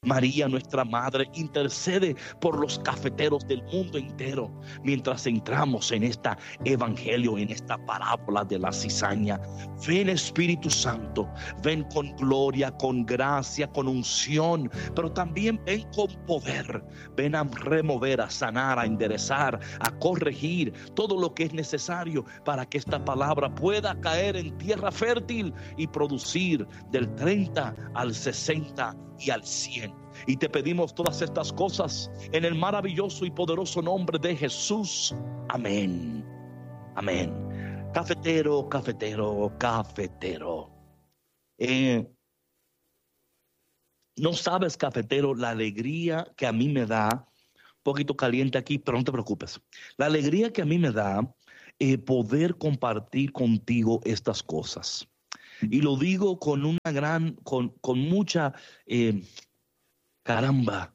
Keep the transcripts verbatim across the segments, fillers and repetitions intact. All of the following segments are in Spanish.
María, nuestra madre, intercede por los cafeteros del mundo entero mientras entramos en este evangelio, en esta parábola de la cizaña. Ven, Espíritu Santo, ven con gloria, con gracia, con unción, pero también ven con poder. Ven a remover, a sanar, a enderezar, a corregir todo lo que es necesario para que esta palabra pueda caer en tierra fértil y producir del treinta al sesenta y al cien. Y te pedimos todas estas cosas en el maravilloso y poderoso nombre de Jesús. Amén. Amén. Cafetero, cafetero, cafetero. Eh, no sabes, cafetero, la alegría que a mí me da, un poquito caliente aquí, pero no te preocupes. La alegría que a mí me da eh, poder compartir contigo estas cosas. Y lo digo con una gran, con, con mucha, eh, caramba,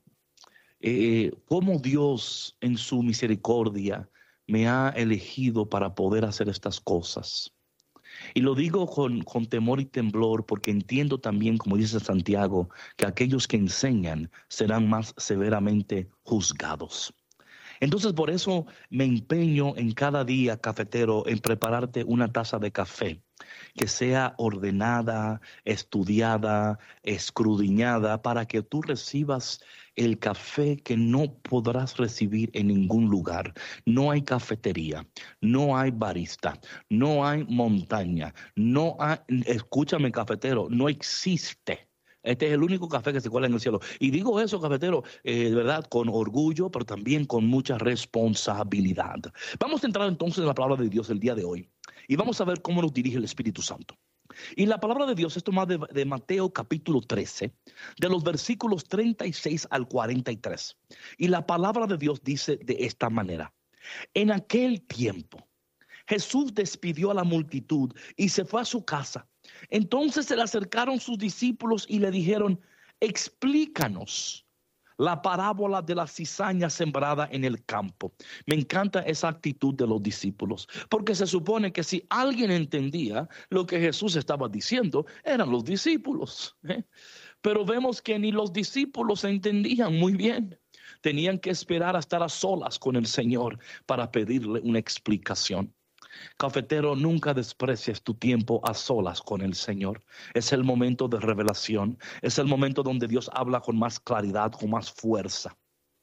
eh, cómo Dios en su misericordia me ha elegido para poder hacer estas cosas. Y lo digo con, con temor y temblor, porque entiendo también, como dice Santiago, que aquellos que enseñan serán más severamente juzgados. Entonces, por eso me empeño en cada día, cafetero, en prepararte una taza de café que sea ordenada, estudiada, escudriñada, para que tú recibas el café que no podrás recibir en ningún lugar. No hay cafetería, no hay barista, no hay montaña, no hay, escúchame, cafetero, no existe. Este es el único café que se cuela en el cielo. Y digo eso, cafetero, eh, de verdad, con orgullo, pero también con mucha responsabilidad. Vamos a entrar entonces en la palabra de Dios el día de hoy. Y vamos a ver cómo nos dirige el Espíritu Santo. Y la palabra de Dios es tomada de, de Mateo capítulo trece, de los versículos treinta y seis al cuarenta y tres. Y la palabra de Dios dice de esta manera: en aquel tiempo, Jesús despidió a la multitud y se fue a su casa. Entonces se le acercaron sus discípulos y le dijeron: explícanos la parábola de la cizaña sembrada en el campo. Me encanta esa actitud de los discípulos, porque se supone que si alguien entendía lo que Jesús estaba diciendo, eran los discípulos, ¿eh? Pero vemos que ni los discípulos entendían muy bien. Tenían que esperar a estar a solas con el Señor para pedirle una explicación. Cafetero, nunca desprecies tu tiempo a solas con el Señor. Es el momento de revelación. Es el momento donde Dios habla con más claridad, con más fuerza.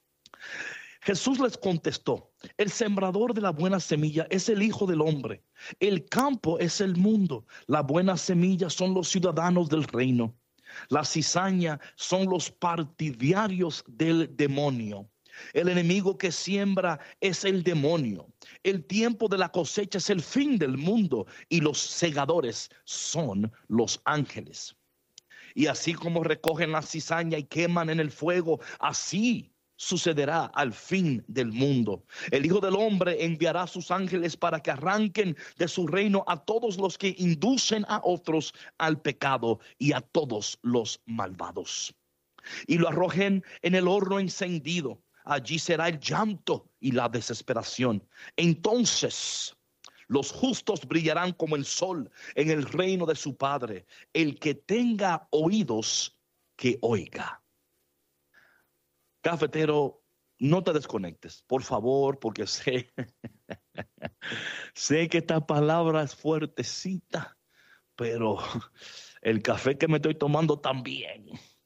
Jesús les contestó: el sembrador de la buena semilla es el Hijo del Hombre. El campo es el mundo. La buena semilla son los ciudadanos del reino. La cizaña son los partidarios del demonio. El enemigo que siembra es el demonio. El tiempo de la cosecha es el fin del mundo y los segadores son los ángeles. Y así como recogen la cizaña y queman en el fuego, así sucederá al fin del mundo. El Hijo del Hombre enviará a sus ángeles para que arranquen de su reino a todos los que inducen a otros al pecado y a todos los malvados, y lo arrojen en el horno encendido. Allí será el llanto y la desesperación. Entonces los justos brillarán como el sol en el reino de su Padre. El que tenga oídos, que oiga. Cafetero, no te desconectes, por favor, porque sé, sé que esta palabra es fuertecita, pero el café que me estoy tomando también.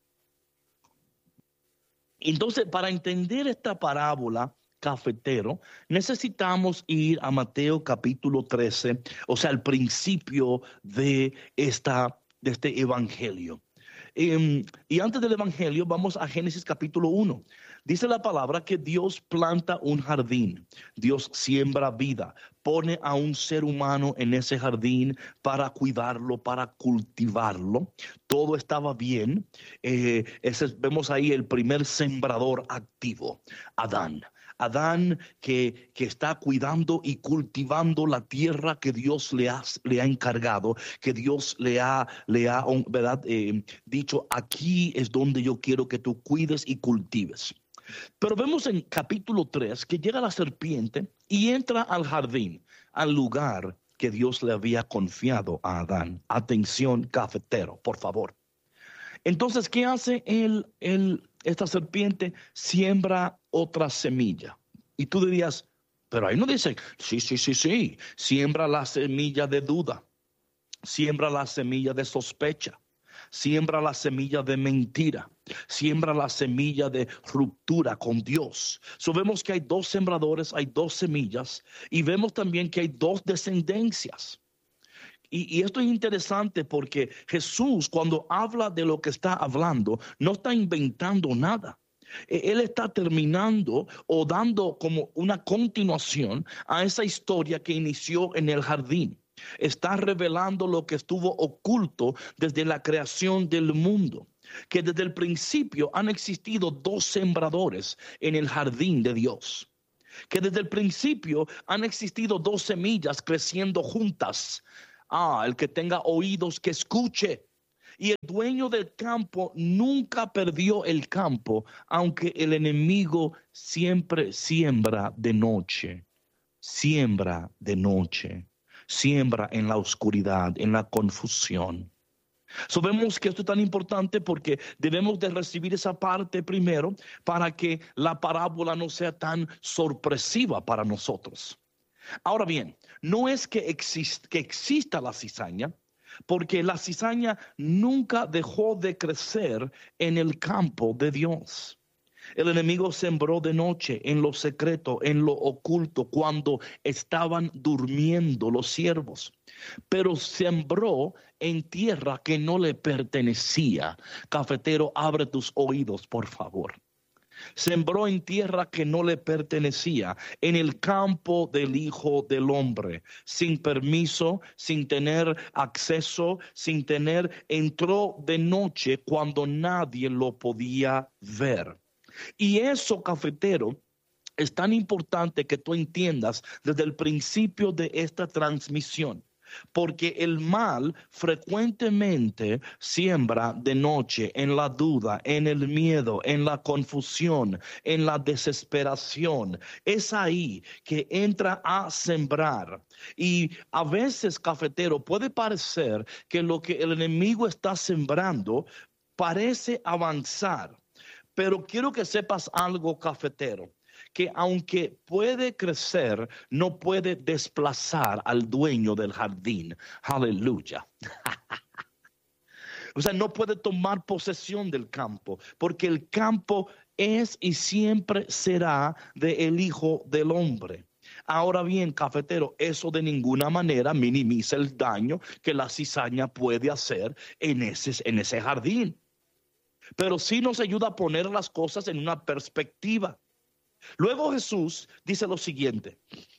Entonces, para entender esta parábola, cafetero, necesitamos ir a Mateo capítulo trece, o sea, el principio de, esta, de este evangelio. Eh, y antes del evangelio, vamos a Génesis capítulo uno. Dice la palabra que Dios planta un jardín, Dios siembra vida, pone a un ser humano en ese jardín para cuidarlo, para cultivarlo. Todo estaba bien. Eh, ese, vemos ahí el primer sembrador activo, Adán. Adán que, que está cuidando y cultivando la tierra que Dios le ha, le ha encargado, que Dios le ha, le ha ¿verdad? Eh, dicho: aquí es donde yo quiero que tú cuides y cultives. Pero vemos en capítulo tres que llega la serpiente y entra al jardín, al lugar que Dios le había confiado a Adán. Atención, cafetero, por favor. Entonces, ¿qué hace el, el, esta serpiente siembra otra semilla. Y tú dirías, pero ahí no dice, sí, sí, sí, sí, siembra la semilla de duda, siembra la semilla de sospecha, siembra la semilla de mentira, siembra la semilla de ruptura con Dios. So vemos que hay dos sembradores, hay dos semillas, y vemos también que hay dos descendencias. Y, y esto es interesante porque Jesús, cuando habla de lo que está hablando, no está inventando nada. Él está terminando o dando como una continuación a esa historia que inició en el jardín. Está revelando lo que estuvo oculto desde la creación del mundo, que desde el principio han existido dos sembradores en el jardín de Dios, que desde el principio han existido dos semillas creciendo juntas. Ah, el que tenga oídos que escuche. Y el dueño del campo nunca perdió el campo, aunque el enemigo siempre siembra de noche, siembra de noche, siembra en la oscuridad, en la confusión. Sabemos que esto es tan importante porque debemos de recibir esa parte primero para que la parábola no sea tan sorpresiva para nosotros. Ahora bien, no es que, exist, que exista la cizaña, porque la cizaña nunca dejó de crecer en el campo de Dios. El enemigo sembró de noche, en lo secreto, en lo oculto, cuando estaban durmiendo los siervos. Pero sembró en tierra que no le pertenecía. Cafetero, abre tus oídos, por favor. Sembró en tierra que no le pertenecía, en el campo del Hijo del Hombre, sin permiso, sin tener acceso, sin tener, entró de noche cuando nadie lo podía ver. Y eso, cafetero, es tan importante que tú entiendas desde el principio de esta transmisión. Porque el mal frecuentemente siembra de noche en la duda, en el miedo, en la confusión, en la desesperación. Es ahí que entra a sembrar. Y a veces, cafetero, puede parecer que lo que el enemigo está sembrando parece avanzar. Pero quiero que sepas algo, cafetero, que aunque puede crecer, no puede desplazar al dueño del jardín. Aleluya. O sea, no puede tomar posesión del campo, porque el campo es y siempre será del Hijo del Hombre. Ahora bien, cafetero, eso de ninguna manera minimiza el daño que la cizaña puede hacer en ese, en ese jardín. Pero sí nos ayuda a poner las cosas en una perspectiva. Luego Jesús dice lo siguiente: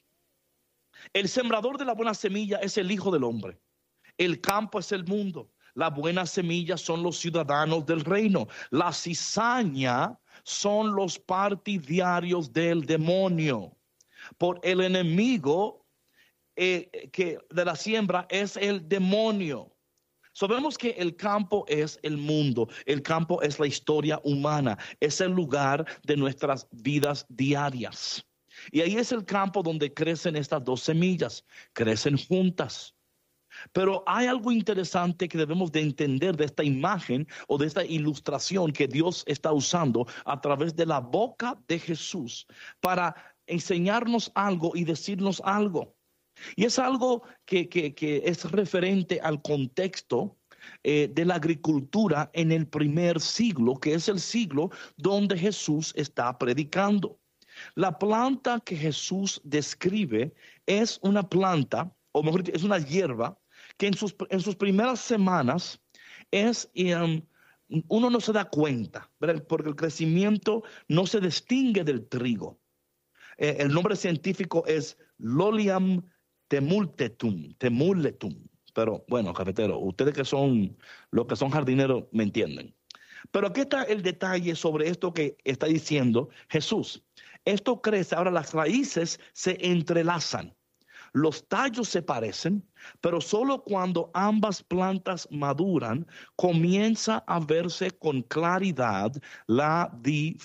el sembrador de la buena semilla es el Hijo del Hombre. El campo es el mundo. La buena semilla son los ciudadanos del reino. La cizaña son los partidarios del demonio. Por el enemigo eh, que de la siembra es el demonio. Sabemos que el campo es el mundo, el campo es la historia humana, es el lugar de nuestras vidas diarias. Y ahí es el campo donde crecen estas dos semillas, crecen juntas. Pero hay algo interesante que debemos de entender de esta imagen o de esta ilustración que Dios está usando a través de la boca de Jesús para enseñarnos algo y decirnos algo. Y es algo que, que, que es referente al contexto eh, de la agricultura en el primer siglo, que es el siglo donde Jesús está predicando. La planta que Jesús describe es una planta, o mejor dicho, es una hierba, que en sus, en sus primeras semanas es, um, uno no se da cuenta, ¿verdad? Porque el crecimiento no se distingue del trigo. Eh, el nombre científico es Lolium temultetum, temuletum. Pero bueno, cafetero, ustedes que son los que son jardineros me entienden. Pero aquí está el detalle sobre esto que está diciendo Jesús. Esto crece, ahora las raíces se entrelazan. Los tallos se parecen, pero solo cuando ambas plantas maduran comienza a verse con claridad la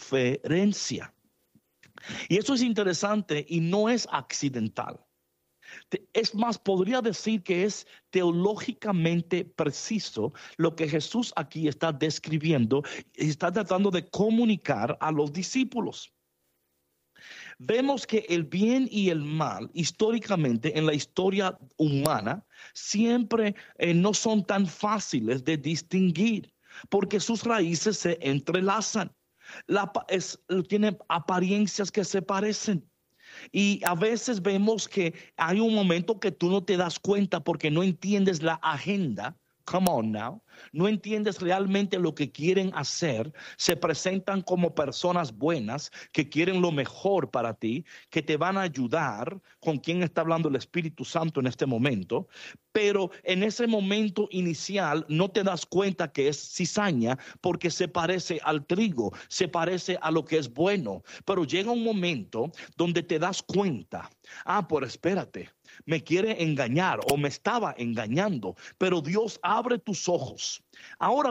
diferencia. Y eso es interesante y no es accidental. Es más, podría decir que es teológicamente preciso lo que Jesús aquí está describiendo y está tratando de comunicar a los discípulos. Vemos que el bien y el mal, históricamente en la historia humana, siempre eh, no son tan fáciles de distinguir, porque sus raíces se entrelazan. La, es, tienen apariencias que se parecen. Y a veces vemos que hay un momento que tú no te das cuenta porque no entiendes la agenda. Come on now. No entiendes realmente lo que quieren hacer. Se presentan como personas buenas que quieren lo mejor para ti, que te van a ayudar. ¿Con quién está hablando el Espíritu Santo en este momento? Pero en ese momento inicial no te das cuenta que es cizaña porque se parece al trigo, se parece a lo que es bueno. Pero llega un momento donde te das cuenta, ah, pero espérate, me quiere engañar o me estaba engañando, pero Dios abre tus ojos. Ahora